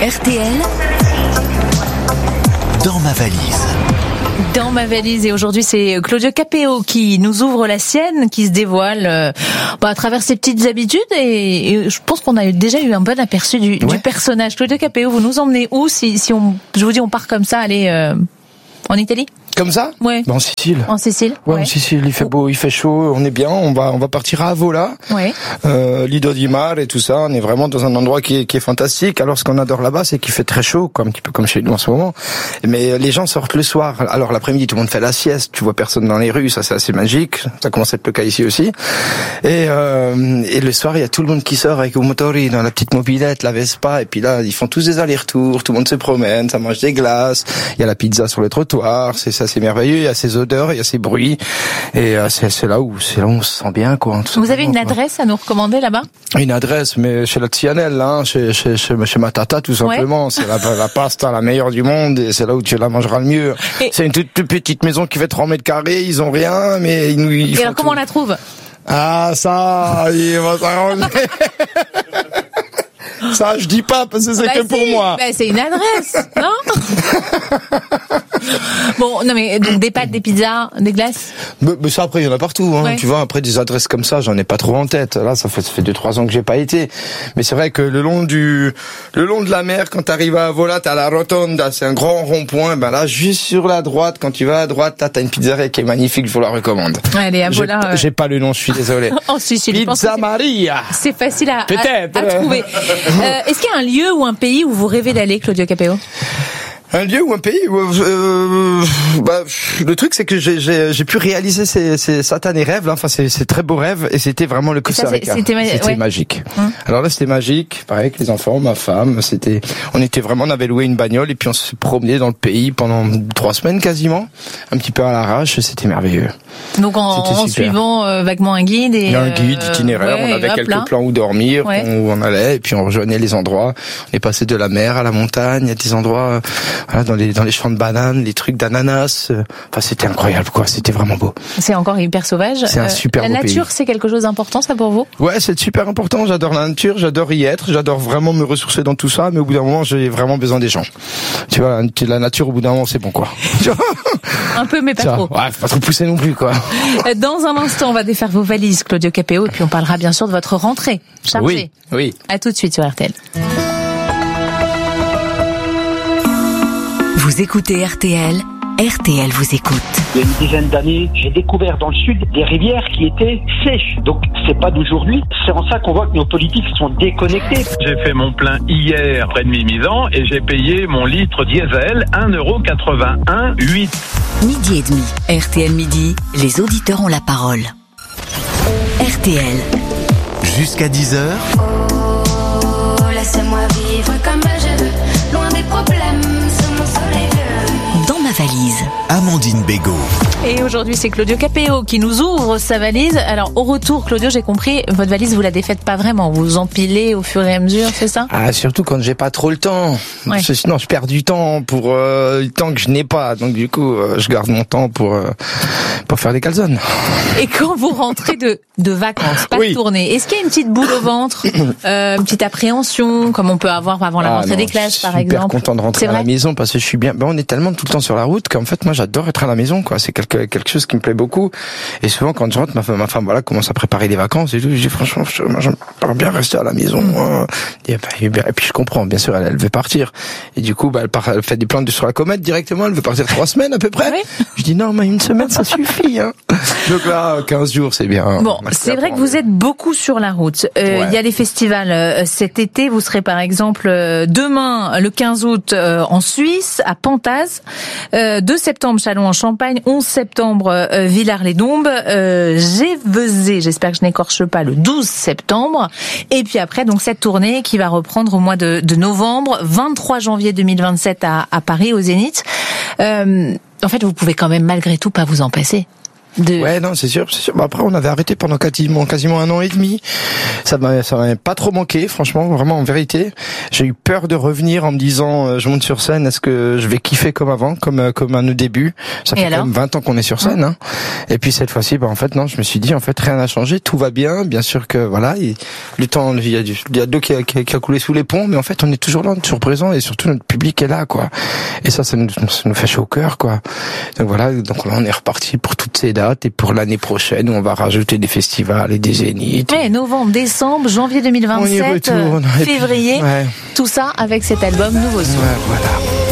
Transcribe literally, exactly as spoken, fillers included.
R T L, dans ma valise. Dans ma valise, et aujourd'hui c'est Claudio Capéo qui nous ouvre la sienne, qui se dévoile euh, bah, à travers ses petites habitudes, et, et je pense qu'on a déjà eu un bon aperçu du, ouais. du personnage. Claudio Capéo, vous nous emmenez où si, si on, je vous dis on part comme ça, allez euh, en Italie? Comme ça? Ouais. Ben, en Sicile. En Sicile. Ouais, ouais. En Sicile, il fait beau, il fait chaud, on est bien, on va, on va partir à Avola. Ouais. Euh, Lido di Mare et tout ça, on est vraiment dans un endroit qui est, qui est fantastique. Alors, ce qu'on adore là-bas, c'est qu'il fait très chaud, quoi, un petit peu comme chez nous en ce moment. Mais les gens sortent le soir. Alors, l'après-midi, tout le monde fait la sieste, tu vois personne dans les rues, ça c'est assez magique. Ça commence à être le cas ici aussi. Et, euh, et le soir, il y a tout le monde qui sort avec au motori, dans la petite mobilette, la Vespa, et puis là, ils font tous des allers-retours, tout le monde se promène, ça mange des glaces, il y a la pizza sur le trottoir, c'est ça, c'est merveilleux, il y a ces odeurs, il y a ces bruits, et euh, c'est, c'est là où c'est là où on se sent bien, quoi. Vous avez une adresse à nous recommander là-bas? Une adresse, mais chez la Tianelle, hein, chez, chez, chez, chez ma tata, tout simplement. Ouais. C'est la, la pasta la meilleure du monde, et c'est là où tu la mangeras le mieux. Et c'est une toute, toute petite maison qui fait trois mètres carrés, ils ont rien, mais ils nous. Ils et alors comment tout. On la trouve? Ah, ça, il va s'arranger. Ça, je dis pas, parce que c'est bah que si, pour moi. Bah c'est une adresse, non? Bon, non mais, donc des pâtes, des pizzas, des glaces? Mais, mais ça, après, il y en a partout, hein. Ouais. Tu vois, après, des adresses comme ça, j'en ai pas trop en tête. Là, ça fait, ça fait deux, trois ans que j'ai pas été. Mais c'est vrai que le long du, le long de la mer, quand t'arrives à Avola, t'as la Rotonda, c'est un grand rond-point. Ben là, juste sur la droite, quand tu vas à droite, t'as, t'as une pizzeria qui est magnifique, je vous la recommande. Allez, Avola. J'ai, euh... j'ai pas le nom, je suis désolé. Oh, si, si, Pizza Maria. C'est facile à, Peut-être. à, à trouver. Euh, est-ce qu'il y a un lieu ou un pays où vous rêvez d'aller, Claudio Capéo? Un lieu ou un pays euh, bah, le truc c'est que j'ai, j'ai, j'ai pu réaliser ces, ces satanés rêves là. Enfin c'est, c'est très beaux rêves, et c'était vraiment le Costa Rica. C'était, ma- c'était ouais. magique. Hum. Alors là c'était magique, pareil avec les enfants, ma femme, c'était, on était vraiment, on avait loué une bagnole et puis on se promenait dans le pays pendant trois semaines quasiment, un petit peu à l'arrache, c'était merveilleux. Donc en, en suivant euh, vaguement un guide et un guide itinéraire, euh, ouais, on avait quelques là. plans où dormir, ouais. où on allait, et puis on rejoignait les endroits. On est passé de la mer à la montagne, il y a des endroits. Voilà, dans les dans les champs de bananes, les trucs d'ananas, enfin c'était incroyable quoi, c'était vraiment beau. C'est encore hyper sauvage. C'est un super euh, beau La nature, pays. C'est quelque chose d'important ça pour vous? Ouais, c'est super important, j'adore la nature, j'adore y être, j'adore vraiment me ressourcer dans tout ça, mais au bout d'un moment, j'ai vraiment besoin des gens. Tu vois, la nature au bout d'un moment, c'est bon quoi. Un peu mais pas trop. Ouais, faut pas trop pousser non plus quoi. Dans un instant, on va défaire vos valises, Claudio Capéo, et puis on parlera bien sûr de votre rentrée chargée. Oui, oui. À tout de suite sur R T L. Vous écoutez R T L, R T L vous écoute. Il y a une dizaine d'années, j'ai découvert dans le sud des rivières qui étaient sèches. Donc c'est pas d'aujourd'hui. C'est en ça qu'on voit que nos politiques sont déconnectés. J'ai fait mon plein hier près de Mimizan et j'ai payé mon litre diesel un euro quatre-vingt-un huit. Midi et demi, R T L Midi, les auditeurs ont la parole. R T L. Jusqu'à dix heures. Oh, laissez-moi vivre comme je veux, loin des problèmes, sous mon soleil bleu. Dans ma valise, Amandine Bégaud. Et aujourd'hui, c'est Claudio Capéo qui nous ouvre sa valise. Alors, au retour, Claudio, j'ai compris, votre valise, vous la défaites pas vraiment. Vous empilez au fur et à mesure, c'est ça? Ah, surtout quand j'ai pas trop le temps. Ouais. Parce que sinon, je perds du temps pour euh, le temps que je n'ai pas. Donc, du coup, euh, je garde mon temps pour euh, pour faire des calzones. Et quand vous rentrez de de vacances, pas oui. de tournée, est-ce qu'il y a une petite boule au ventre, euh, une petite appréhension, comme on peut avoir avant la rentrée ah non, des classes, par exemple? Je suis super content de rentrer à la maison parce que je suis bien. Ben, on est tellement tout le temps sur la route qu'en fait, moi, j'adore être à la maison, quoi. C'est quelque quelque chose qui me plaît beaucoup. Et souvent, quand je rentre, ma femme, ma femme, voilà, commence à préparer les vacances et tout. Je dis franchement, moi, j'aimerais bien rester à la maison. Hein. Et, et puis je comprends, bien sûr, elle, elle veut partir. Et du coup, bah, elle, part, elle fait des plans de sur la comète directement. Elle veut partir trois semaines à peu près. Oui. Je dis non, mais une semaine, ça suffit. Hein. Donc là, quinze jours, c'est bien. Bon, c'est vrai que vous êtes beaucoup sur la route. Il euh, ouais. y a les festivals euh, cet été. Vous serez par exemple euh, demain, le quinze août, euh, en Suisse, à Pantaz. Euh, deux septembre, Châlons en Champagne. onze septembre, euh, Villars-les-Dombes. Euh, Gévezé, j'espère que je n'écorche pas, le douze septembre. Et puis après, donc cette tournée qui va reprendre au mois de, de novembre, vingt-trois janvier deux mille vingt-sept à, à Paris, au Zénith. Euh, en fait, vous pouvez quand même malgré tout pas vous en passer. De... Ouais, non, c'est sûr, c'est sûr. Bah, après, on avait arrêté pendant quasiment, quasiment un an et demi. Ça m'a, ça m'avait pas trop manqué, franchement, vraiment, en vérité. J'ai eu peur de revenir en me disant, euh, je monte sur scène, est-ce que je vais kiffer comme avant, comme, euh, comme à nos débuts? Ça fait quand même vingt ans qu'on est sur scène, hein. Et puis cette fois-ci, bah, en fait, non, je me suis dit, en fait, rien n'a changé, tout va bien, bien sûr que, voilà, et le temps, il y a du, il y a de l'eau qui a, qui a, qui a coulé sous les ponts, mais en fait, on est toujours là, toujours présent, et surtout notre public est là, quoi. Et ça, ça nous, ça nous fait chaud au cœur, quoi. Donc voilà, donc là, on est reparti pour toutes ces dates, et pour l'année prochaine, où on va rajouter des festivals et des zéniths. Ouais, novembre, décembre, janvier deux mille vingt-sept, février, puis, ouais. Tout ça avec cet album Nouveau Son. Ouais, voilà.